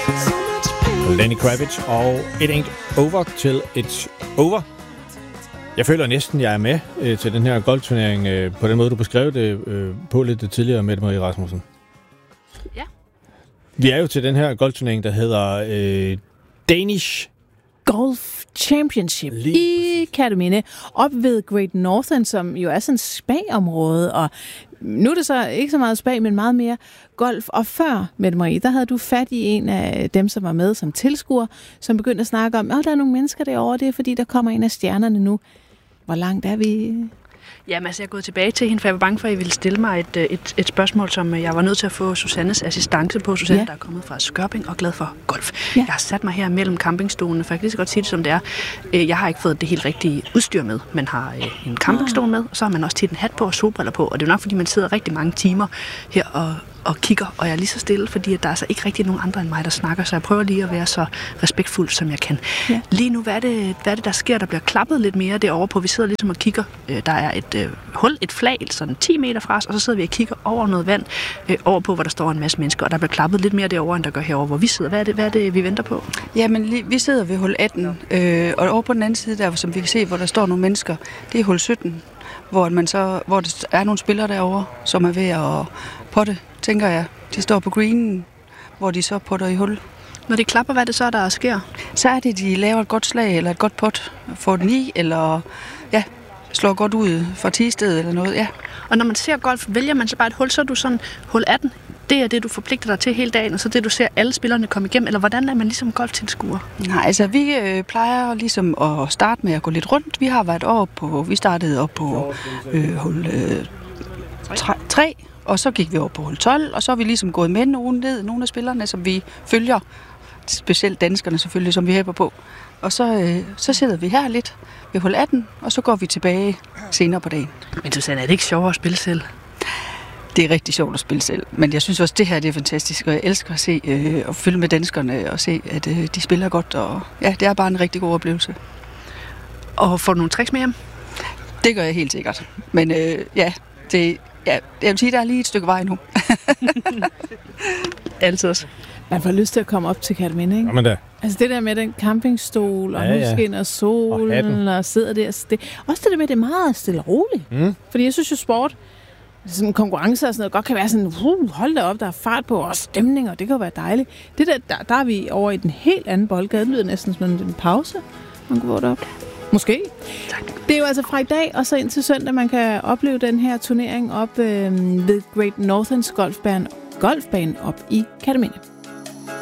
Lenny Kravitz og It Ain't Over Till It's Over. Jeg føler næsten, jeg er med til den her golfturnering på den måde, du beskrev det på lidt tidligere, Mette Marie Rasmussen. Ja. Vi er jo til den her golfturnering, der hedder Danish Golf Championship i Kerteminde, op ved Great Northern, som jo er sådan et spa-område, og nu er det så ikke så meget spa, men meget mere golf. Og før, Mette Marie, der havde du fat i en af dem, som var med som tilskuer, som begyndte at snakke om, der er nogle mennesker derovre, det er fordi, der kommer en af stjernerne nu. Hvor langt er vi? Jamen altså, jeg er gået tilbage til hende, for jeg var bange for, at I ville stille mig et spørgsmål, som jeg var nødt til at få Susannes assistance på. Susanne, der er kommet fra Skørping og glad for golf. Ja. Jeg har sat mig her mellem campingstolene, for jeg kan lige så godt sige det, som det er. Jeg har ikke fået det helt rigtige udstyr med. Man har en campingstol med, og så har man også tit en hat på og solbriller på. Og det er jo nok, fordi man sidder rigtig mange timer her og kigger, og jeg er lige så stille, fordi der er altså ikke rigtig nogen andre end mig, der snakker, så jeg prøver lige at være så respektfuld, som jeg kan. Ja. Lige nu, hvad er det, der sker? Der bliver klappet lidt mere derovre på. Vi sidder ligesom og kigger. Der er et hul, et flag, sådan 10 meter fra os, og så sidder vi og kigger over noget vand, over på, hvor der står en masse mennesker, og der bliver klappet lidt mere derovre, end der gør herovre, hvor vi sidder. Hvad er det, vi venter på? Jamen, vi sidder ved hul 18, og over på den anden side, der, som vi kan se, hvor der står nogle mennesker, det er hul 17, hvor der er nogle spillere derovre, som er ved at potte, tænker jeg. De står på greenen, hvor de så potter i hul. Når de klapper, hvad er det så, der sker? Så er det, de laver et godt slag, eller et godt pot, får den i, eller slår godt ud fra tistede eller noget, ja. Og når man ser golf, vælger man så bare et hul, så er du sådan, hul 18, det er det, du forpligter dig til hele dagen, og så det, du ser alle spillerne komme igennem, eller hvordan er man ligesom golftilskuer? Nej, altså vi plejer ligesom at starte med at gå lidt rundt. Vi har været vi startede op på hul 3, og så gik vi over på hul 12, og så er vi ligesom gået med nogle af spillerne, som vi følger, specielt danskerne selvfølgelig, som vi hæber på. Og så sidder vi her lidt ved hul 18, og så går vi tilbage senere på dagen. Men Susanne, er det ikke sjovere at spille selv? Det er rigtig sjovt at spille selv, men jeg synes også, det her det er fantastisk, og jeg elsker at se og følge med danskerne og se, at de spiller godt, og ja, det er bare en rigtig god oplevelse. Og får du nogle tricks med hjem? Det gør jeg helt sikkert, men jeg vil sige, der er lige et stykke vej nu. Altid også. Man får lyst til at komme op til Kerteminde, ikke? Jamen da. Altså det der med den campingstol, og nu skinner solen, og sidder der. Også det der med, det er meget stille og roligt. Mm. Fordi jeg synes jo, sport, sådan en konkurrence og sådan noget, godt kan være sådan, hold da op, der er fart på, og stemning, og det kan jo være dejligt. Det der er vi over i den helt anden boldgade. Det lyder næsten som en pause, man kunne våge op. Måske. Tak. Det er jo altså fra i dag og så ind til søndag, man kan opleve den her turnering op ved Great Northerns golfbane op i Kerteminde.